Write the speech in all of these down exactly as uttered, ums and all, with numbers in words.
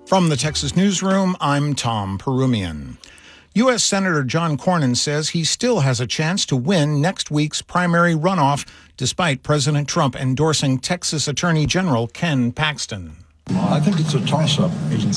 From the Texas Newsroom, I'm Tom Perumian. U S. Senator John Cornyn says he still has a chance to win next week's primary runoff, despite President Trump endorsing Texas Attorney General Ken Paxton. I think it's a toss-up.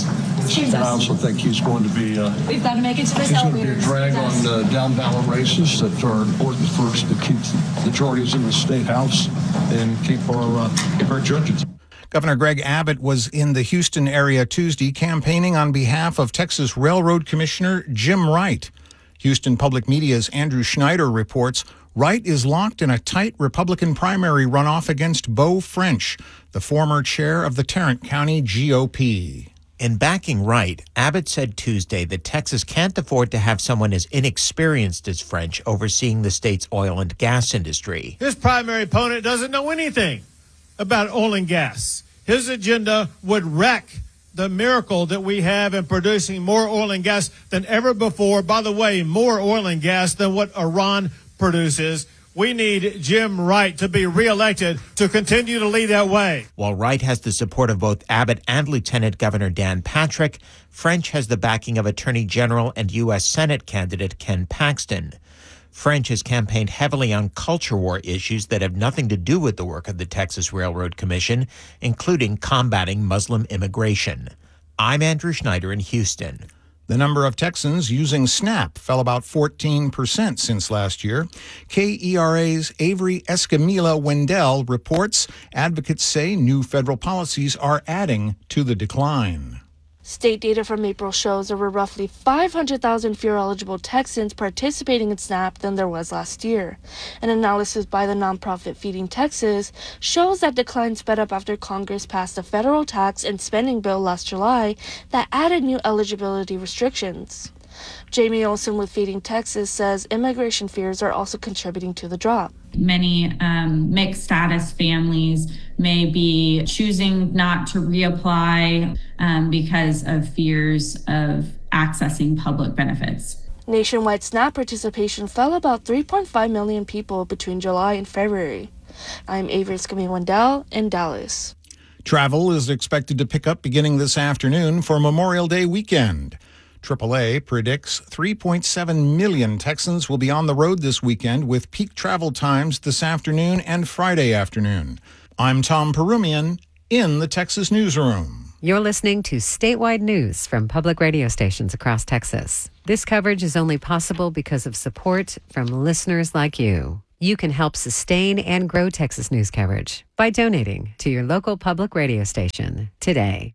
And I also think he's going to be uh, We've got to make it to this he's going to elevator. be a drag on uh, down ballot races that are important for us to keep majorities in the state house and keep our, uh, keep our judges. Governor Greg Abbott was in the Houston area Tuesday campaigning on behalf of Texas Railroad Commissioner Jim Wright. Houston Public Media's Andrew Schneider reports Wright is locked in a tight Republican primary runoff against Beau French, the former chair of the Tarrant County G O P. In backing Wright, Abbott said Tuesday that Texas can't afford to have someone as inexperienced as French overseeing the state's oil and gas industry. His primary opponent doesn't know anything about oil and gas. His agenda would wreck the miracle that we have in producing more oil and gas than ever before. By the way, more oil and gas than what Iran produces. We need Jim Wright to be reelected to continue to lead that way. While Wright has the support of both Abbott and Lieutenant Governor Dan Patrick, French has the backing of Attorney General and U S. Senate candidate Ken Paxton. French has campaigned heavily on culture war issues that have nothing to do with the work of the Texas Railroad Commission, including combating Muslim immigration. I'm Andrew Schneider in Houston. The number of Texans using SNAP fell about fourteen percent since last year. K E R A's Avery Escamilla Wendell reports advocates say new federal policies are adding to the decline. State data from April shows there were roughly five hundred thousand fewer eligible Texans participating in SNAP than there was last year. An analysis by the nonprofit Feeding Texas shows that decline sped up after Congress passed a federal tax and spending bill last July that added new eligibility restrictions. Jamie Olson with Feeding Texas says immigration fears are also contributing to the drop. Many um, mixed status families may be choosing not to reapply um, because of fears of accessing public benefits. Nationwide SNAP participation fell about three point five million people between July and February. I'm Avery Escamilla Wendell in Dallas. Travel is expected to pick up beginning this afternoon for Memorial Day weekend. triple A predicts three point seven million Texans will be on the road this weekend with peak travel times this afternoon and Friday afternoon. I'm Tom Perumian in the Texas Newsroom. You're listening to statewide news from public radio stations across Texas. This coverage is only possible because of support from listeners like you. You can help sustain and grow Texas news coverage by donating to your local public radio station today.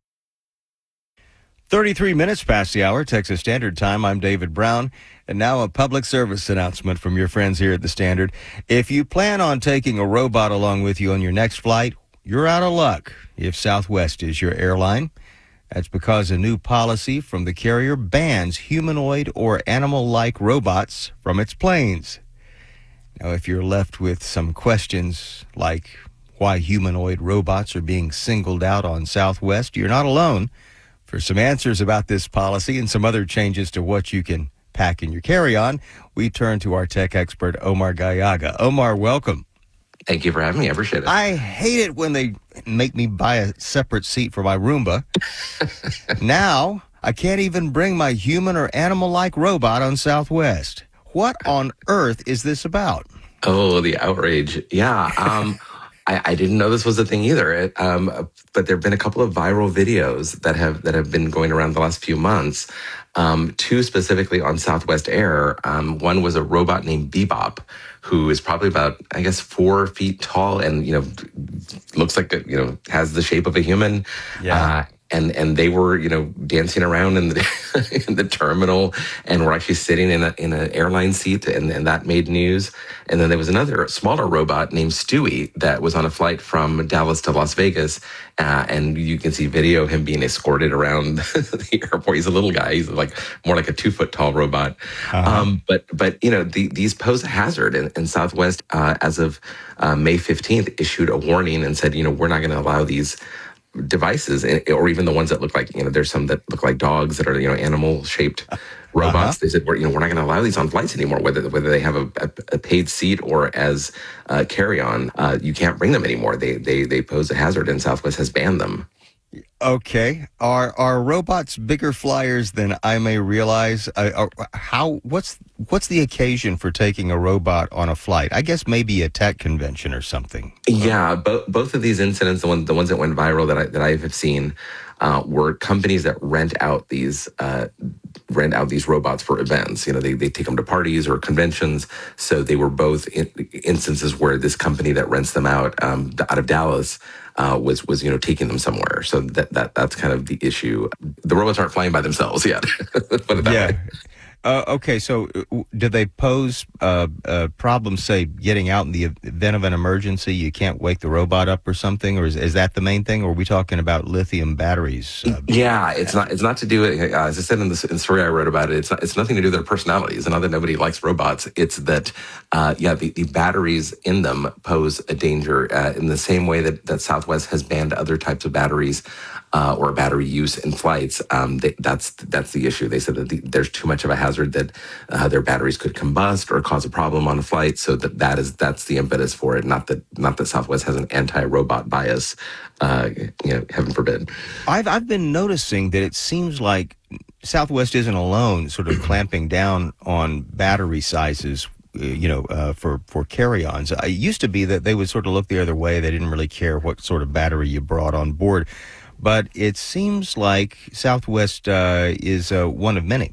thirty-three minutes past the hour, Texas Standard Time. I'm David Brown. And now a public service announcement from your friends here at the Standard. If you plan on taking a robot along with you on your next flight, you're out of luck if Southwest is your airline. That's because a new policy from the carrier bans humanoid or animal-like robots from its planes. Now, if you're left with some questions like why humanoid robots are being singled out on Southwest, you're not alone. For some answers about this policy and some other changes to what you can pack in your carry-on, we turn to our tech expert, Omar Gallaga. Omar, welcome. Thank you for having me. I appreciate it. I hate it when they make me buy a separate seat for my Roomba. Now, I can't even bring my human or animal-like robot on Southwest. What on earth is this about? Oh, the outrage. Yeah. Um, I, I didn't know this was a thing either. It, um, but there have been a couple of viral videos that have that have been going around the last few months. Um, two specifically on Southwest Air. Um, one was a robot named Bebop, who is probably about, I guess, four feet tall and, you know, looks like, a, you know, has the shape of a human. Yeah. Uh, and and they were, you know, dancing around in the in the terminal and were actually sitting in a in an airline seat, and, and that made news. And then there was another smaller robot named Stewie that was on a flight from Dallas to Las Vegas, uh, and you can see video of him being escorted around the airport. He's a little guy. He's like more like a two foot tall robot. Uh-huh. Um, but but you know the, these pose a hazard, and, and Southwest, uh, as of uh, May fifteenth, issued a warning and said, you know, we're not going to allow these devices, or even the ones that look like, you know, there's some that look like dogs that are, you know, animal shaped robots. Uh-huh. They said, we're, you know, we're not going to allow these on flights anymore, whether whether they have a, a, a paid seat or as uh, carry on. Uh, you can't bring them anymore. They they they pose a hazard, and Southwest has banned them. Okay. Are are robots bigger flyers than I may realize? Uh, uh, how? What's what's the occasion for taking a robot on a flight? I guess maybe a tech convention or something. Yeah, both both of these incidents, the one the ones that went viral that I that I have seen, uh, were companies that rent out these uh, rent out these robots for events. You know, they they take them to parties or conventions. So they were both in, instances where this company that rents them out um, out of Dallas. Uh, was was you know taking them somewhere, so that that that's kind of the issue. The robots aren't flying by themselves yet. Put it that Yeah. way. Uh, okay, so uh, do they pose uh, uh, problems, say, getting out in the event of an emergency? You can't wake the robot up or something, or is, is that the main thing? Or are we talking about lithium batteries? Uh, Yeah, it's not. It's not to do it. Uh, as I said in the, in the story I wrote about it, it's not, it's nothing to do with their personalities. And not that nobody likes robots. It's that, uh, yeah, the, the batteries in them pose a danger uh, in the same way that that Southwest has banned other types of batteries uh, or battery use in flights. Um, they, that's that's the issue. They said that the, there's too much of a hazard that uh, their batteries could combust or cause a problem on a flight. So that that is that's the impetus for it. Not that not that Southwest has an anti-robot bias. Uh, you know, heaven forbid. I've I've been noticing that it seems like Southwest isn't alone, sort of clamping down on battery sizes. uh, You know, uh, for for carry-ons. It used to be that they would sort of look the other way. They didn't really care what sort of battery you brought on board. But it seems like Southwest uh, is uh, one of many.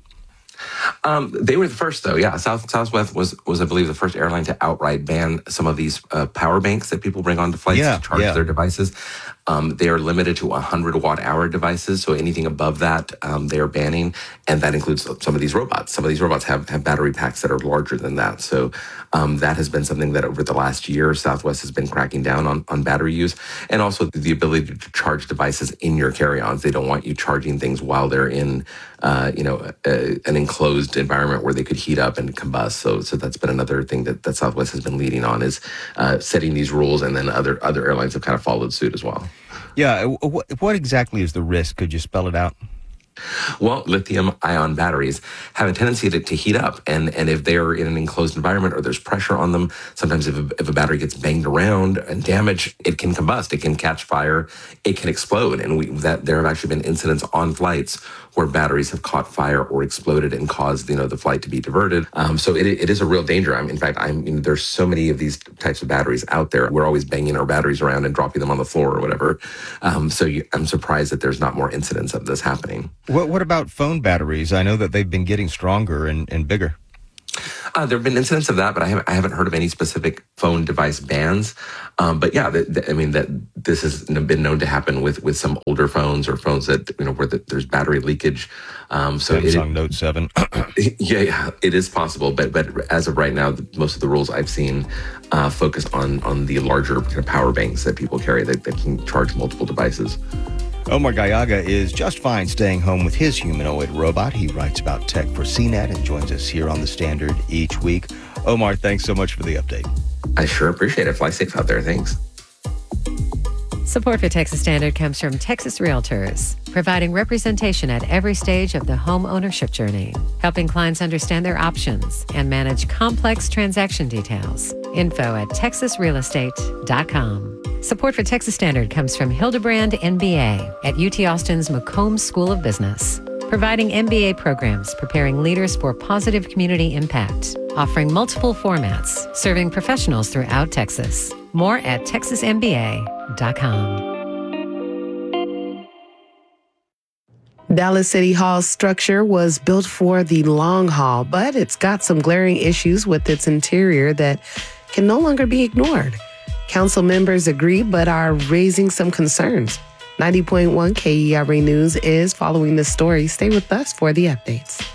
Um, they were the first, though. Yeah, South Southwest was was I believe the first airline to outright ban some of these uh, power banks that people bring onto flights Yeah, to charge yeah. their devices. Um, they are limited to one hundred watt hour devices, so anything above that um, they are banning, and that includes some of these robots. Some of these robots have, have battery packs that are larger than that. So um, that has been something that over the last year, Southwest has been cracking down on, on battery use, and also the ability to charge devices in your carry-ons. They don't want you charging things while they're in, uh, you know, a, an enclosed environment where they could heat up and combust. So, so that's been another thing that, that Southwest has been leading on, is uh, setting these rules, and then other other airlines have kind of followed suit as well. Yeah. What, what exactly is the risk? Could you spell it out? Well, lithium-ion batteries have a tendency to, to heat up, and, and if they're in an enclosed environment or there's pressure on them, sometimes if a, if a battery gets banged around and damaged, it can combust, it can catch fire, it can explode, and we that there have actually been incidents on flights where batteries have caught fire or exploded and caused you know the flight to be diverted. Um, so it, it is a real danger. I mean, in fact, I'm you know, there's so many of these types of batteries out there. We're always banging our batteries around and dropping them on the floor or whatever. Um, so you, I'm surprised that there's not more incidents of this happening. What What about phone batteries? I know that they've been getting stronger and, and bigger. Uh, there have been incidents of that, but I haven't, I haven't heard of any specific phone device bans. Um, but yeah, the, the, I mean that this has been known to happen with, with some older phones or phones that you know where the, there's battery leakage. Um, so Samsung it, Note seven. yeah, yeah, it is possible. But but as of right now, the, most of the rules I've seen uh, focus on on the larger kind of power banks that people carry that, that can charge multiple devices. Omar Gallaga is just fine staying home with his humanoid robot. He writes about tech for C net and joins us here on The Standard each week. Omar, thanks so much for the update. I sure appreciate it. Fly safe out there. Thanks. Support for Texas Standard comes from Texas Realtors, providing representation at every stage of the home ownership journey, helping clients understand their options and manage complex transaction details. Info at texas real estate dot com. Support for Texas Standard comes from Hildebrand M B A at U T Austin's Macomb School of Business, providing M B A programs preparing leaders for positive community impact, offering multiple formats, serving professionals throughout Texas. More at texas m b a dot com. Dallas City Hall's structure was built for the long haul, but it's got some glaring issues with its interior that can no longer be ignored. Council members agree, but are raising some concerns. ninety point one K E R A News is following this story. Stay with us for the updates.